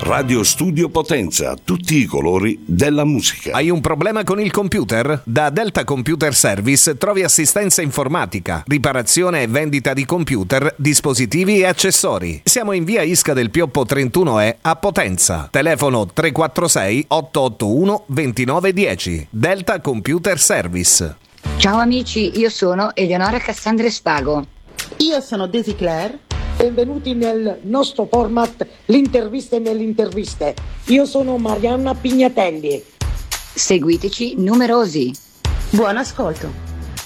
Radio Studio Potenza, tutti i colori della musica. Hai un problema con il computer? Da Delta Computer Service trovi assistenza informatica, riparazione e vendita di computer, dispositivi e accessori. Siamo in via Isca del Pioppo 31E a Potenza. Telefono 346 881 2910. Delta Computer Service. Ciao amici, io sono Eleonora Cassandra Spago. Io sono Daisy Claire. Benvenuti nel nostro format L'interviste nelle interviste. Io sono Marianna Pignatelli. Seguiteci numerosi. Buon ascolto.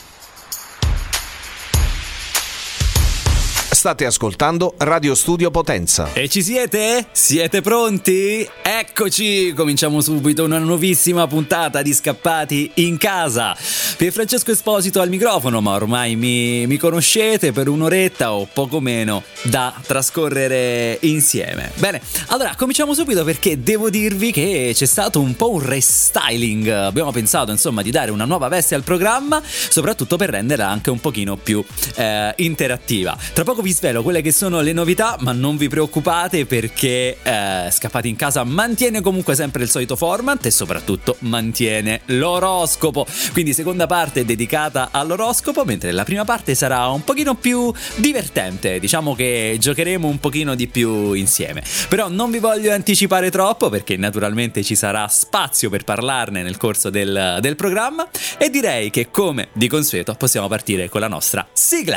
State ascoltando Radio Studio Potenza. E ci siete? Siete pronti? Eccoci! Cominciamo subito una nuovissima puntata di Scappati in Casa. Pier Francesco Esposito al microfono, ma ormai mi conoscete, per un'oretta o poco meno da trascorrere insieme. Bene, allora cominciamo subito perché devo dirvi che c'è stato un po' un restyling. Abbiamo pensato insomma di dare una nuova veste al programma, soprattutto per renderla anche un pochino più interattiva. Tra poco vi svelo quelle che sono le novità, ma non vi preoccupate perché Scappati in Casa mantiene comunque sempre il solito format e soprattutto mantiene l'oroscopo. Quindi seconda parte dedicata all'oroscopo, mentre la prima parte sarà un pochino più divertente. Diciamo che giocheremo un pochino di più insieme. Però non vi voglio anticipare troppo perché naturalmente ci sarà spazio per parlarne nel corso del programma e direi che come di consueto possiamo partire con la nostra sigla.